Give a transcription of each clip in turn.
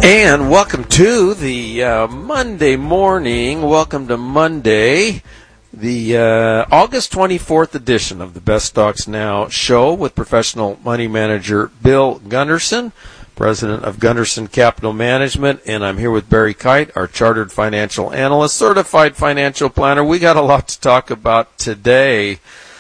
And welcome to the Monday morning. Welcome to Monday, the August 24th edition of the Best Stocks Now show with professional money manager Bill Gunderson, president of Gunderson Capital Management. And I'm here with Barry Kite, our chartered financial analyst, certified financial planner. We got a lot to talk about today.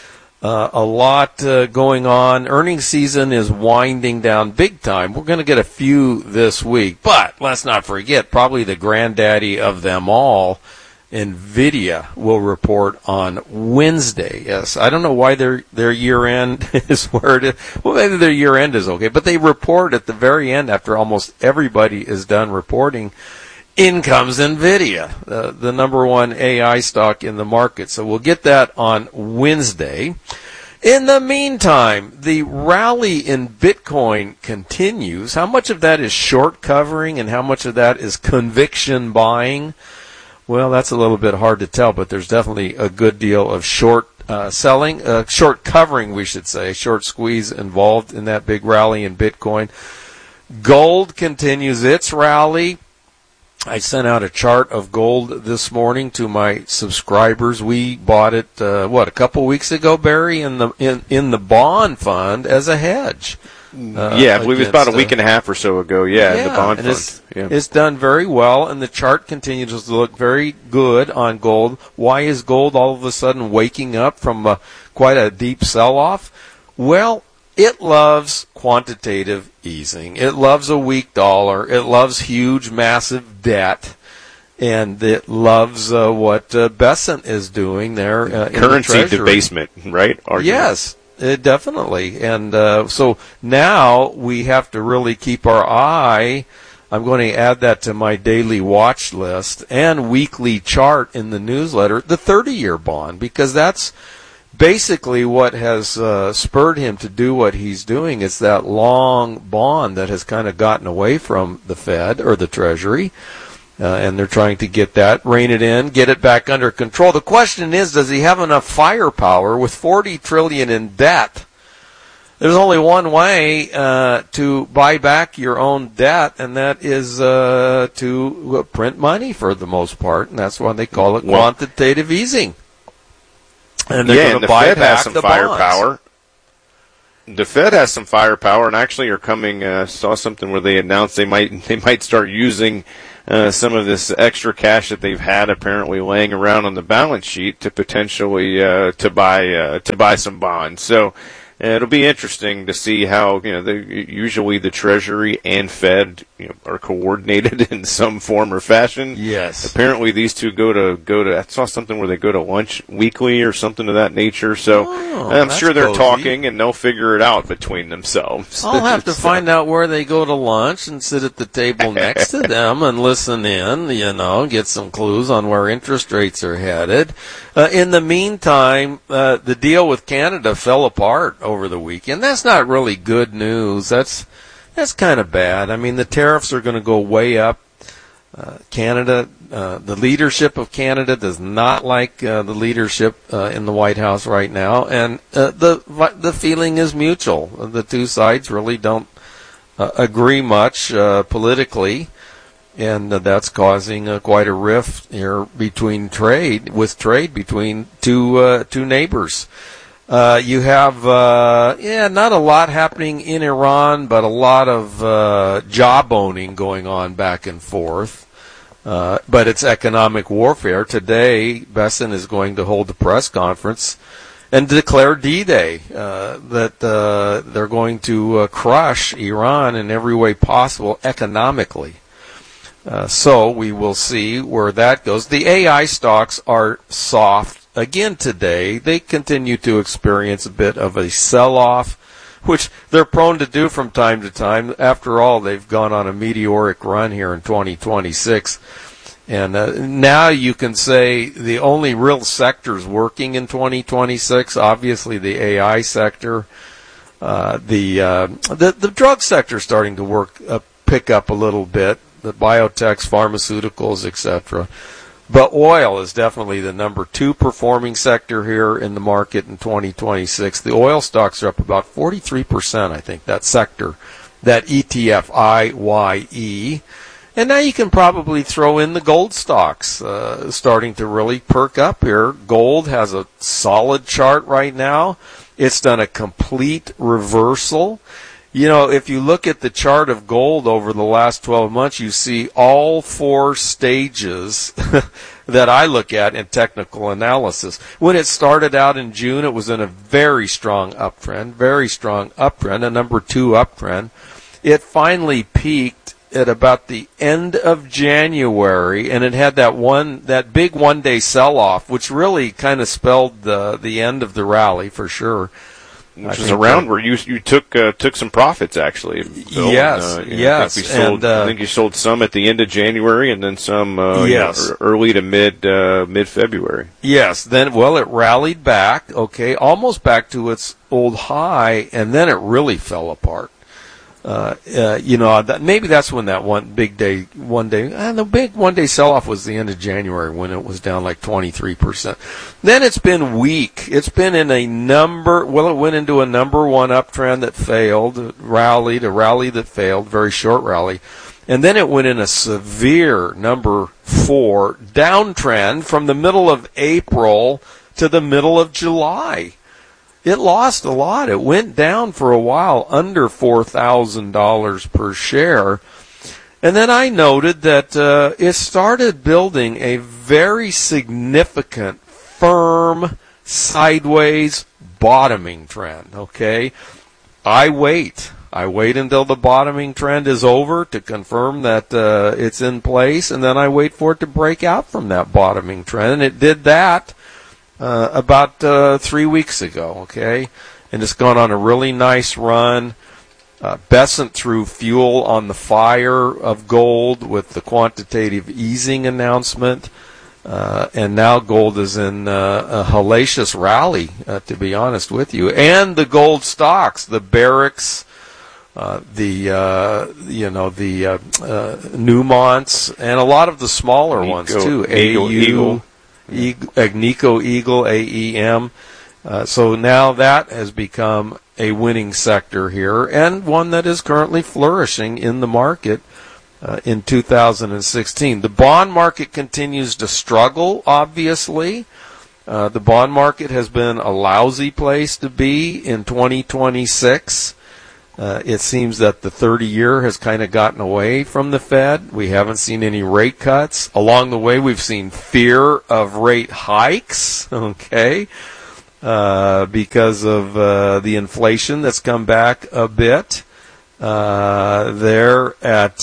A lot going on. Earnings season is winding down big time. We're going to get a few this week, but let's not forget, probably the granddaddy of them all, NVIDIA, will report on Wednesday. Yes, I don't know why their year end is where it is. Well, maybe their year end is okay, but they report at the very end after almost everybody is done reporting. In comes NVIDIA, the number one AI stock in the market. So we'll get that on Wednesday. In the meantime, the rally in Bitcoin continues. How much of that is short covering and how much of that is conviction buying? Well, that's a little bit hard to tell, but there's definitely a good deal of short selling, short covering, we should say, short squeeze involved in that big rally in Bitcoin. Gold continues its rally. I sent out a chart of gold this morning to my subscribers. We bought it, a couple weeks ago, Barry, in the bond fund as a hedge. I believe it was about a week and a half or so ago. In the bond fund. It's done very well, and the chart continues to look very good on gold. Why is gold all of a sudden waking up from quite a deep sell-off? Well, it loves quantitative easing. It loves a weak dollar. It loves huge, massive debt. And it loves what Bessent is doing there in currency the debasement, right? Argument. Yes, definitely. And so now we have to really keep our eye. I'm going to add that to my daily watch list and weekly chart in the newsletter, the 30-year bond, because that's basically what has spurred him to do what he's doing. Is that long bond that has kind of gotten away from the Fed or the Treasury, and they're trying to get that, rein it in, get it back under control. The question is, does he have enough firepower with $40 trillion in debt? There's only one way to buy back your own debt, and that is to print money for the most part, and that's why they call it quantitative easing. And they're going to buy Fed back has some the firepower. bonds. The Fed has some firepower, and actually are coming. Saw something where they announced they might start using some of this extra cash that they've had apparently laying around on the balance sheet to potentially to buy some bonds. So it'll be interesting to see how usually the Treasury and Fed are coordinated in some form or fashion. Yes. Apparently these two go to. I saw something where they go to lunch weekly or something of that nature. So I'm sure they're talking and they'll figure it out between themselves. I'll have to find out where they go to lunch and sit at the table next to them and listen in. Get some clues on where interest rates are headed. In the meantime, the deal with Canada fell apart over the weekend. That's not really good news. That's kind of bad. I mean, the tariffs are going to go way up. Canada, the leadership of Canada does not like the leadership in the White House right now, and the feeling is mutual. The two sides really don't agree much politically, and that's causing quite a rift here between trade between two neighbors. You have, not a lot happening in Iran, but a lot of jawboning going on back and forth. But it's economic warfare. Today, Bessent is going to hold a press conference and declare D-Day, that they're going to crush Iran in every way possible economically. So we will see where that goes. The AI stocks are soft again today. They continue to experience a bit of a sell-off, which they're prone to do from time to time. After all, they've gone on a meteoric run here in 2026. And now you can say the only real sectors working in 2026, obviously the AI sector, the drug sector starting to pick up a little bit, the biotechs, pharmaceuticals, etc. But oil is definitely the number 2 performing sector here in the market in 2026. The oil stocks are up about 43%, I think, that sector, that ETF, IYE. And now you can probably throw in the gold stocks, starting to really perk up here. Gold has a solid chart right now. It's done a complete reversal. You know, if you look at the chart of gold over the last 12 months, you see all 4 stages that I look at in technical analysis. When it started out in June, it was in a very strong uptrend, a number 2 uptrend. It finally peaked at about the end of January, and it had that big one-day sell-off, which really kind of spelled the end of the rally for sure. Which was around where you took some profits, actually, Bill. Yes, yes. I think you sold some at the end of January and then some early to mid-February. Yes. Then, it rallied back, almost back to its old high, and then it really fell apart. Maybe that's when that the big one-day sell-off was the end of January when it was down like 23%. Then it's been weak. It's been in it went into a number 1 uptrend that failed, a rally that failed, very short rally. And then it went in a severe number 4 downtrend from the middle of April to the middle of July. It lost a lot. It went down for a while under $4,000 per share. And then I noted that it started building a very significant, firm, sideways bottoming trend, I wait until the bottoming trend is over to confirm that it's in place, and then I wait for it to break out from that bottoming trend. And it did that about 3 weeks ago, and it's gone on a really nice run. Besant threw fuel on the fire of gold with the quantitative easing announcement, and now gold is in a hellacious rally, to be honest with you. And the gold stocks, the Barricks, the Newmonts, and a lot of the smaller ones too. Agnico Eagle, AEM. So now that has become a winning sector here, and one that is currently flourishing in the market in 2016. The bond market continues to struggle, obviously. The bond market has been a lousy place to be in 2026. It seems that the 30-year has kind of gotten away from the Fed. We haven't seen any rate cuts. Along the way, we've seen fear of rate hikes, because of the inflation that's come back a bit. There at,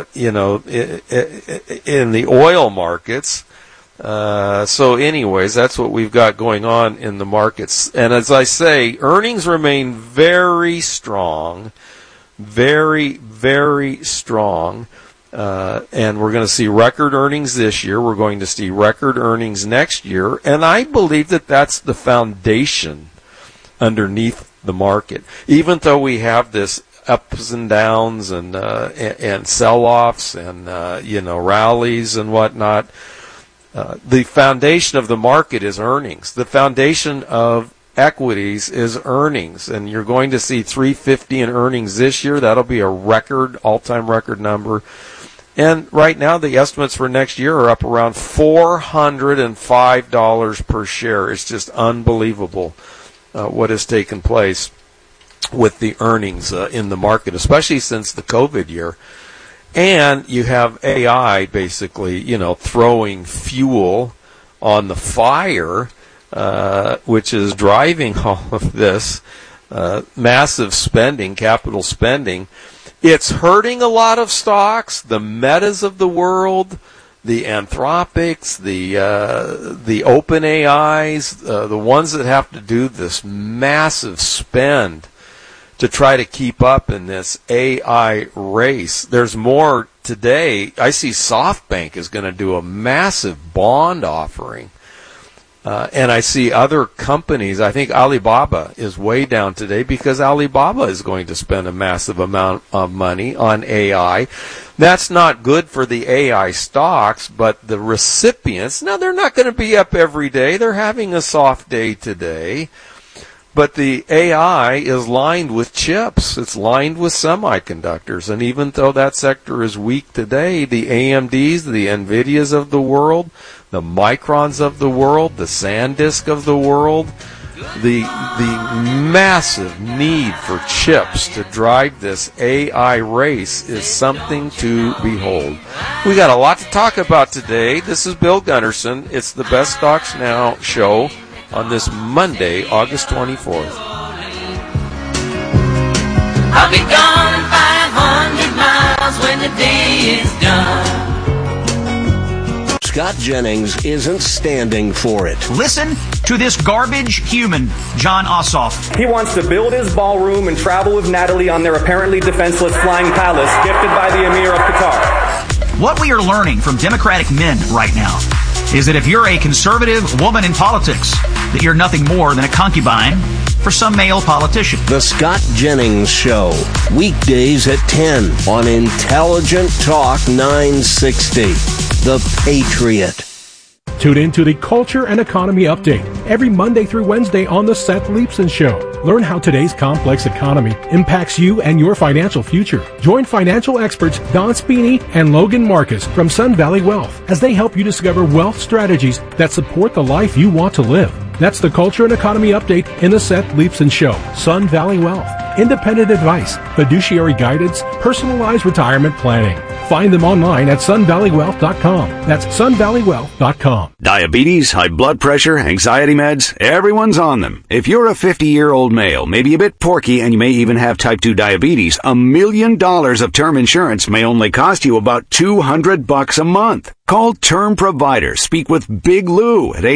in the oil markets. So anyways, that's what we've got going on in the markets. And as I say, earnings remain very strong, very, very strong. And we're going to see record earnings this year. We're going to see record earnings next year. And I believe that that's the foundation underneath the market. Even though we have this ups and downs and sell-offs and, rallies and whatnot, the foundation of the market is earnings. The foundation of equities is earnings. And you're going to see 350 in earnings this year. That'll be a record, all-time record number. And right now, the estimates for next year are up around $405 per share. It's just unbelievable what has taken place with the earnings in the market, especially since the COVID year. And you have AI basically, throwing fuel on the fire, which is driving all of this massive spending, capital spending. It's hurting a lot of stocks, the Metas of the world, the Anthropics, the OpenAIs, the ones that have to do this massive spend to try to keep up in this AI race. There's more today. I see SoftBank is going to do a massive bond offering. And I see other companies. I think Alibaba is way down today because Alibaba is going to spend a massive amount of money on AI. That's not good for the AI stocks, but the recipients, now they're not going to be up every day. They're having a soft day today. But the AI is lined with chips. It's lined with semiconductors. And even though that sector is weak today, the AMDs, the NVIDIAs of the world, the Microns of the world, the SanDisk of the world, the massive need for chips to drive this AI race is something to behold. We got a lot to talk about today. This is Bill Gunderson. It's the Best Stocks Now show on this Monday, August 24th. I'll be gone 500 miles when the day is done. Scott Jennings isn't standing for it. Listen to this garbage human, John Ossoff. He wants to build his ballroom and travel with Natalie on their apparently defenseless flying palace gifted by the Emir of Qatar. What we are learning from Democratic men right now is that if you're a conservative woman in politics, that you're nothing more than a concubine for some male politician. The Scott Jennings Show, weekdays at 10 on Intelligent Talk 960. The Patriot. Tune in to the Culture and Economy Update every Monday through Wednesday on The Seth Leibsohn Show. Learn how today's complex economy impacts you and your financial future. Join financial experts Don Spini and Logan Marcus from Sun Valley Wealth as they help you discover wealth strategies that support the life you want to live. That's the Culture and Economy Update in The Seth Leibsohn Show. Sun Valley Wealth. Independent advice, fiduciary guidance, personalized retirement planning. Find them online at sunvalleywealth.com. That's sunvalleywealth.com. Diabetes, high blood pressure, anxiety meds, everyone's on them. If you're a 50-year-old male, maybe a bit porky, and you may even have type 2 diabetes, $1 million of term insurance may only cost you about $200 a month. Call Term Provider. Speak with Big Lou at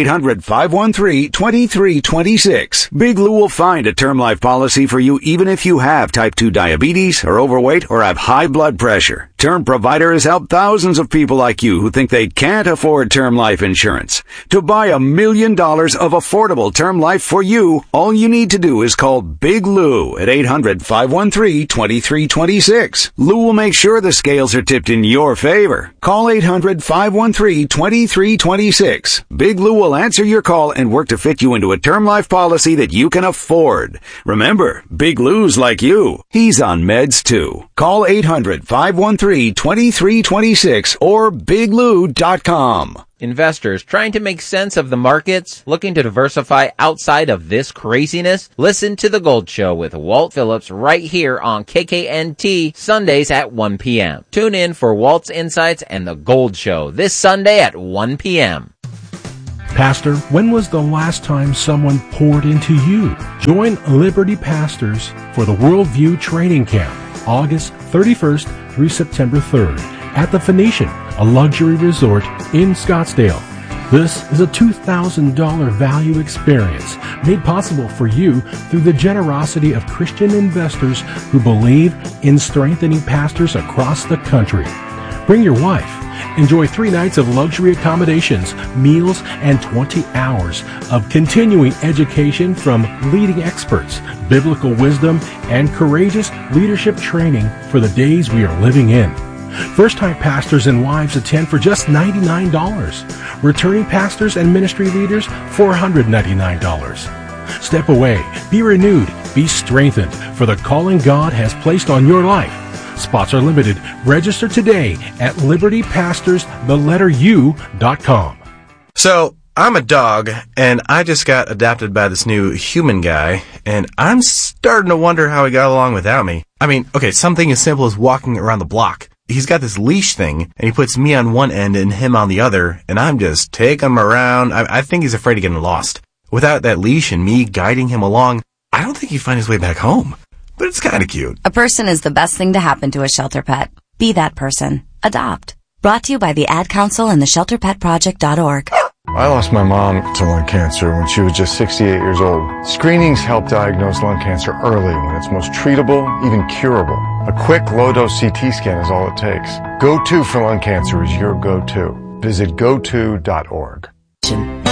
800-513-2326. Big Lou will find a term life policy for you even if you have type 2 diabetes, are overweight, or have high blood pressure. Term Provider has helped thousands of people like you who think they can't afford term life insurance. To buy $1 million of affordable term life for you, all you need to do is call Big Lou at 800-513-2326. Lou will make sure the scales are tipped in your favor. Call 800-513-2326. Big Lou will answer your call and work to fit you into a term life policy that you can afford. Remember, Big Lou's like you. He's on meds too. Call 800-513-2326 or biglou.com. Investors trying to make sense of the markets, looking to diversify outside of this craziness? Listen to The Gold Show with Walt Phillips right here on KKNT Sundays at 1 p.m. Tune in for Walt's Insights and The Gold Show this Sunday at 1 p.m. Pastor, when was the last time someone poured into you? Join Liberty Pastors for the Worldview Training Camp, August 31st through September 3rd at the Phoenician, a luxury resort in Scottsdale. This is a $2,000 value experience made possible for you through the generosity of Christian investors who believe in strengthening pastors across the country. Bring your wife. Enjoy 3 nights of luxury accommodations, meals, and 20 hours of continuing education from leading experts, biblical wisdom, and courageous leadership training for the days we are living in. First-time pastors and wives attend for just $99. Returning pastors and ministry leaders, $499. Step away, be renewed, be strengthened for the calling God has placed on your life. Spots are limited. Register today at libertypastors.com. So, I'm a dog, and I just got adopted by this new human guy, and I'm starting to wonder how he got along without me. I mean, okay, something as simple as walking around the block. He's got this leash thing, and he puts me on one end and him on the other, and I'm just taking him around. I think he's afraid of getting lost. Without that leash and me guiding him along, I don't think he'd find his way back home. But it's kind of cute. A person is the best thing to happen to a shelter pet. Be that person. Adopt. Brought to you by the Ad Council and the ShelterPetProject.org. I lost my mom to lung cancer when she was just 68 years old. Screenings help diagnose lung cancer early when it's most treatable, even curable. A quick, low-dose CT scan is all it takes. Go-to for lung cancer is your go-to. Visit goto.org.